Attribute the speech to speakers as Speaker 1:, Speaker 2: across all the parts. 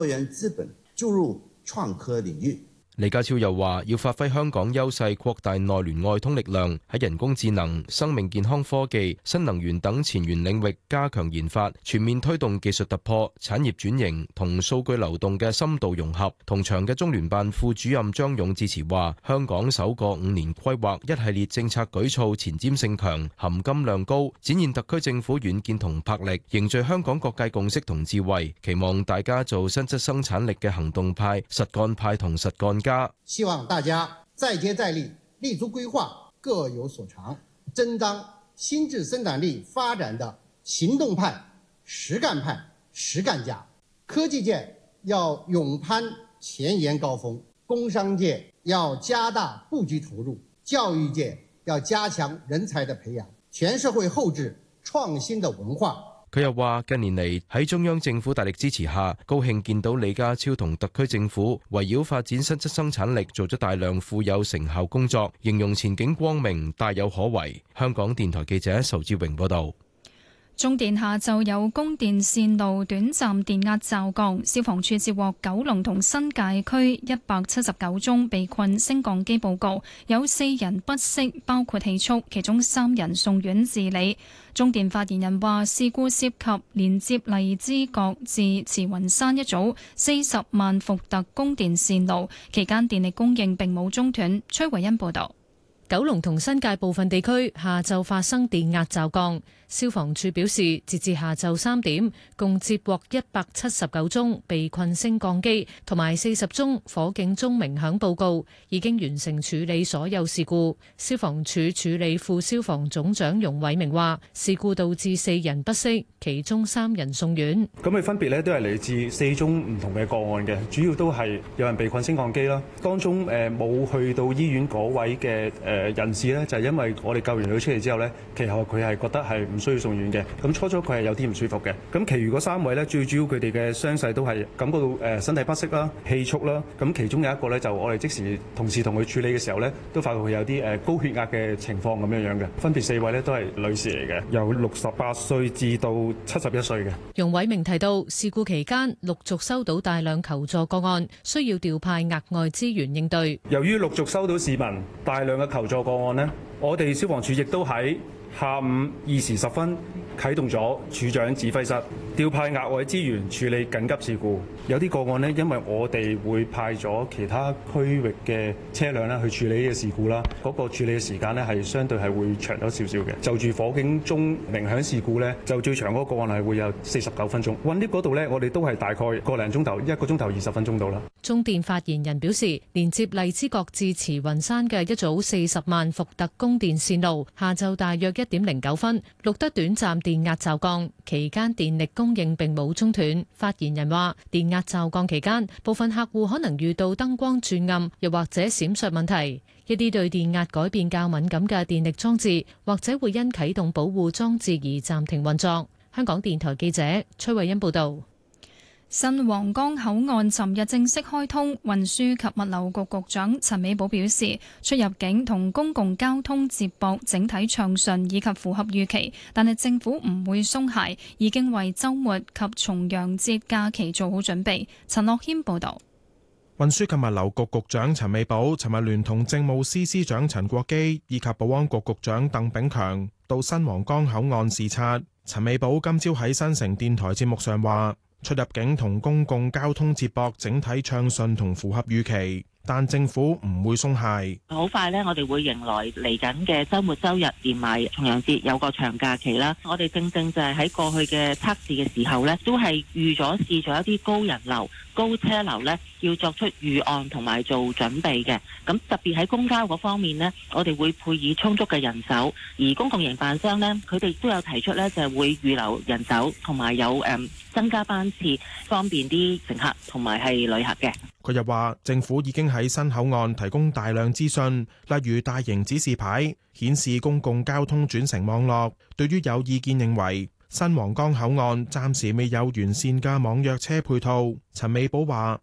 Speaker 1: 多元資本注入創科領域。
Speaker 2: 李家超又話：要發揮香港優勢，擴大內聯外通力量，喺人工智能、生命健康科技、新能源等前沿領域加強研發，全面推動技術突破、產業轉型同數據流動嘅深度融合。同場嘅中聯辦副主任張勇致辭話：香港首個5年規劃一系列政策舉措前瞻性強、含金量高，展現特區政府遠見同魄力，凝聚香港各界共識同智慧。期望大家做新質生產力嘅行動派、實幹派同實幹家。
Speaker 3: 希望大家再接再厲，立足規劃，各有所長，爭當新質生產力發展的行動派、實幹派、實幹家。科技界要勇攀前沿高峰，工商界要加大布局投入，教育界要加強人才的培養，全社會後置創新的文化。
Speaker 2: 佢又話：近年嚟喺中央政府大力支持下，高興見到李家超同特區政府圍繞發展新質生產力做咗大量富有成效工作，形容前景光明，大有可為。香港電台記者仇志榮報導。
Speaker 4: 中電下晝有供電線路短暫電壓驟降，消防處接獲九龍同新界區179宗被困升降機報告，有4人不適，包括氣促，其中3人送院治理。中電發言人話，事故涉及連接荔枝角至慈雲山一組40萬伏特供電線路，期間電力供應並冇中斷。崔慧欣報導。
Speaker 5: 九龍同新界部分地區下晝發生電壓驟降，消防處表示，截至下晝3點，共接獲179宗被困升降機同埋40宗火警鐘鳴響報告，已經完成處理所有事故。消防處處理副消防總長容偉明話，事故導致4人不適，其中3人送院。
Speaker 6: 咁佢分別咧都係嚟自4宗唔同嘅個案嘅，主要都係有人被困升降機啦。當中冇去到醫院嗰位嘅人士呢，就係因為我哋救完佢出嚟之後呢，其後佢係覺得係唔需要送院嘅。咁初佢係有啲唔舒服嘅。咁其餘嗰3位呢，最主要佢哋嘅傷勢都係感覺到身體不適啦、氣促啦。咁其中有一個呢，就我哋即時同事同佢處理嘅時候呢，都發覺佢有啲高血壓嘅情況咁樣嘅。分別4位呢，都係女士嚟嘅，由68歲至到71歲嘅。
Speaker 5: 容偉明提到，事故期間陸續收到大量求助個案，需要調派額外資源應對。
Speaker 6: 由於陸續收到市民大量嘅求助個案呢，我哋消防處亦都喺下午2時10分啟動咗處長指揮室，調派額外資源處理緊急事故。有啲個案呢，因為我哋會派咗其他區域嘅車輛去處理呢個事故啦，嗰個處理嘅時間呢係相對係會長咗少少嘅。就住火警鐘鳴響事故呢，就最長嗰個案係會有49分鐘。運 lift 嗰度呢，我哋都係大概個零鐘頭，1個鐘頭20分鐘到啦。
Speaker 5: 中電發言人表示，連接荔枝角至慈雲山嘅一組40萬伏特供電線路，下晝大約1點09分錄得短暫電壓驟降，期間電力供應並冇中斷。發言人話，電壓驟降期間，部分客戶可能遇到燈光轉暗，又或者閃爍問題。一啲對電壓改變較敏感嘅電力裝置，或者會因啟動保護裝置而暫停運作。香港電台記者崔慧欣報道。
Speaker 4: 新皇崗口岸尋日正式開通，運輸及物流局局長陳美寶表示，出入境同公共交通接駁整體暢順以及符合預期，但係政府唔會鬆懈，已經為週末及重陽節假期做好準備。陳樂謙報導。
Speaker 7: 運輸及物流局局長陳美寶尋日聯同政務司司長陳國基以及保安局局長鄧炳強到新皇崗口岸視察。陳美寶今朝喺新城電台節目上話，出入境同公共交通接駁整體暢順同符合預期，但政府唔會鬆懈。
Speaker 8: 好快呢，我哋會迎來嚟緊嘅週末週日，連埋重陽節有個長假期啦。我哋正正就係喺過去嘅測試嘅時候呢，都係預咗試咗一啲高人流、高車流呢，要作出預案同埋做準備嘅。咁特別喺公交嗰方面呢，我哋會配以充足嘅人手，而公共營辦商呢，佢哋都有提出呢，就係會預留人手同埋有增加班次，方便啲乘客同埋係旅客嘅。
Speaker 7: 佢又話，政府已經喺新口岸提供大量資訊，例如大型指示牌顯示公共交通轉乘網絡。對於有意見認為新皇崗口岸暫時未有完善嘅網約車配套，陳美寶話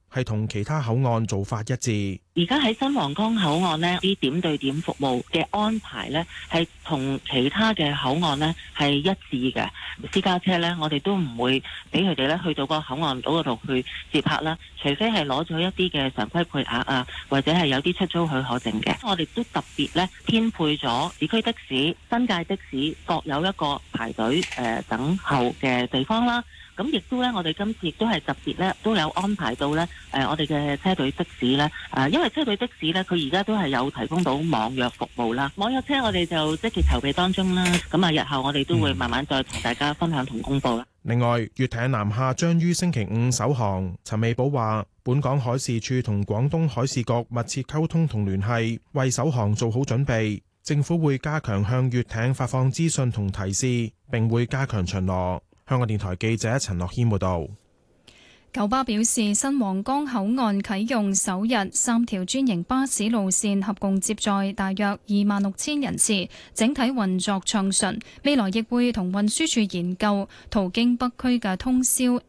Speaker 7: 係同其他口岸做法一致。
Speaker 8: 而家喺新皇崗口岸呢啲點對點服務嘅安排呢，係同其他嘅口岸呢係一致嘅。私家車呢，我哋都唔會俾佢哋呢去到個口岸嗰度去接客啦，除非係攞咗一啲嘅常規配額啊，或者係有啲出租許可證嘅。我哋都特別呢編配咗市區的士、新界的士各有一個排隊等候嘅地方啦。咁亦都咧，我哋今次亦都係特別咧，都有安排到咧，我哋嘅車隊的士咧，因為車隊的士咧，佢而家都係有提供到網約服務啦。網約車我哋就積極籌備當中啦。咁啊，日後我哋都會慢慢再同大家分享同公佈啦。
Speaker 7: 另外，粵艇南下將於星期五首航。陳美寶話，本港海事處同廣東海事局密切溝通同聯繫，為首航做好準備。政府會加強向粵艇發放資訊同提示，並會加強巡邏。香港電台記者陳樂軒報導。
Speaker 4: 九巴表示，新皇崗口岸啟用首日，3條專營巴士路線合共接載大約26,000人次，整體運作暢順。未來亦會同運輸署研究途經北區嘅通宵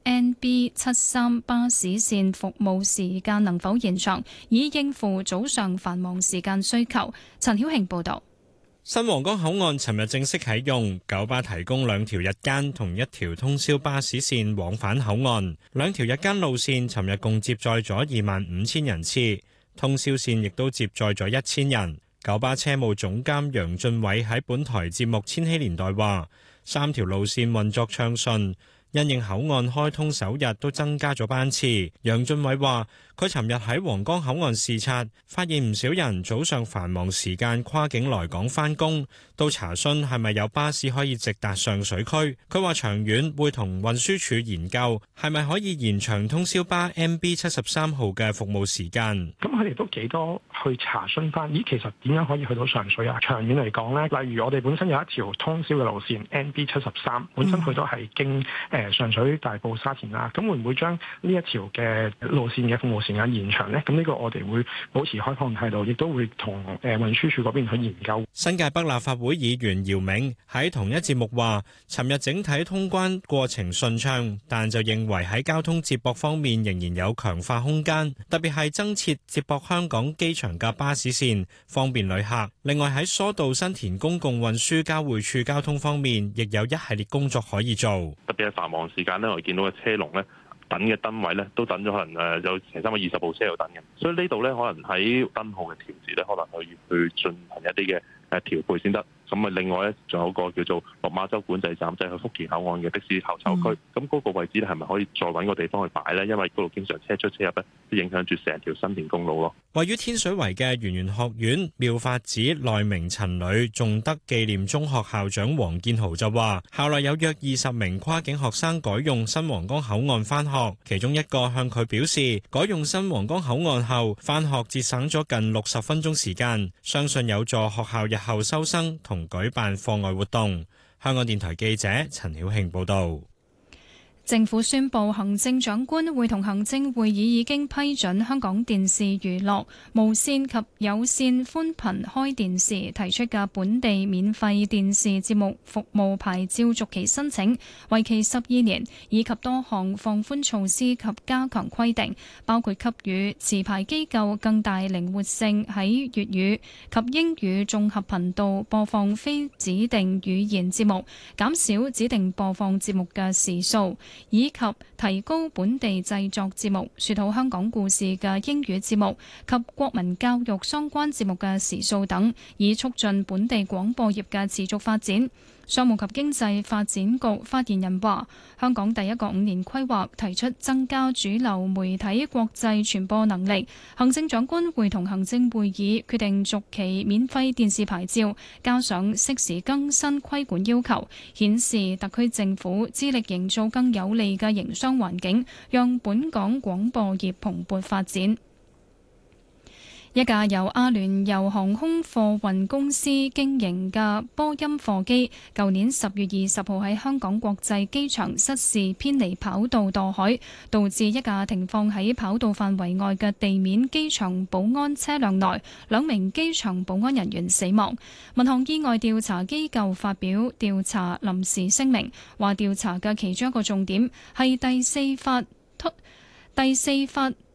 Speaker 4: NB73 巴士線服務時間能否延長，以應付早上繁忙時間需求。陳曉慶報導。
Speaker 9: 新皇崗口岸尋日正式啟用，九巴提供2條日間同1條通宵巴士線往返口岸。2條日間路線尋日共接載咗25,000人次，通宵線亦都接載咗1000人。九巴車務總監楊俊偉喺本台節目《千禧年代》話：3條路線運作暢順，因應口岸開通首日都增加咗班次。楊俊偉話：佢尋日喺皇崗口岸視察，發現唔少人早上繁忙時間跨境來港返工，都查詢係咪有巴士可以直達上水區。佢話長遠會同運輸署研究係咪可以延長通宵巴 MB73 號嘅服務時間。
Speaker 10: 咁佢哋都幾多去查詢翻，咦，其實點樣可以去到上水啊？長遠嚟講呢，例如我哋本身有一條通宵嘅路線 MB73，本身佢都係經上水、大埔、沙田啦。咁會唔會將呢一條嘅路線嘅服務時間延長呢？咁呢個我哋會保持開放態度，亦都會同運輸署嗰邊去研究。
Speaker 9: 新界北立法會議員姚明喺同一節目話，尋日整體通關過程順暢，但就認為喺交通接駁方面仍然有強化空間，特別係增設接駁香港機場嘅巴士線，方便旅客。另外喺疏導新田公共運輸交匯處交通方面，亦有一系列工作可以做。
Speaker 11: 特別係繁忙時間呢，我哋見到嘅車龍呢，等嘅燈位咧都等咗可能有成320部車喺度等嘅，所以呢度咧可能喺燈號嘅調節咧，可能可以去進行一啲嘅調配先得。咁啊，另外咧仲有個叫做落馬洲管制站，就係去福田口岸嘅的士候籌區。咁嗰個位置咧係咪可以再揾個地方去擺咧？因為嗰度經常車出車入咧，都影響住成條新田公路咯。
Speaker 9: 位於天水圍嘅圓玄學院妙法寺內明陳女頌德紀念中學校長黃建豪就話：校內有約20名跨境學生改用新皇崗口岸返學，其中一個向佢表示，改用新皇崗口岸後返學節省咗近60分鐘時間，相信有助學校日後收生同舉辦課外活動。香港電台記者陳曉慶報道。
Speaker 4: 政府宣布，行政長官會同行政會議已經批准香港電視娛樂無線及有線寬頻開電視提出嘅本地免費電視節目服務牌照續期申請，為期12年，以及多項放寬措施及加強規定，包括給予持牌機構更大靈活性喺粵語及英語綜合頻道播放非指定語言節目，減少指定播放節目嘅時數，以及提高本地製作節目、說好香港故事嘅英語節目及國民教育相關節目嘅時數等，以促進本地廣播業嘅持續發展。商務及經濟發展局發言人話：香港第一個5年規劃提出增加主流媒體國際傳播能力。行政長官會同行政會議決定續期免費電視牌照，加上適時更新規管要求，顯示特區政府致力營造更有利嘅營商環境，讓本港廣播業蓬勃發展。一架由阿聯酋航空貨運公司經營嘅波音貨機，舊年10月20號喺香港國際機場失事偏離跑道墮海，導致一架停放喺跑道範圍外嘅地面機場保安車輛內2名機場保安人員死亡。民航意外調查機構發表調查臨時聲明，話調查嘅其中一個重點係第四發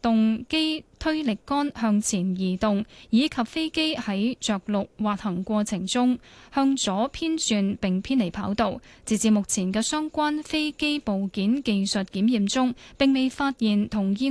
Speaker 4: 動機推力桿向前移動，以及飛機喺着陸滑行過程中向左偏轉並偏離跑道。截至目前嘅相關飛機部件技術檢驗中，並未發現同意